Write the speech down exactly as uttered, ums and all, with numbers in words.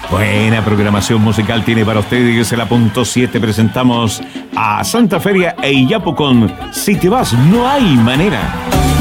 Buena programación musical tiene para ustedes. En la punto siete presentamos a Santa Feria e Iyapo con Si te vas no hay manera.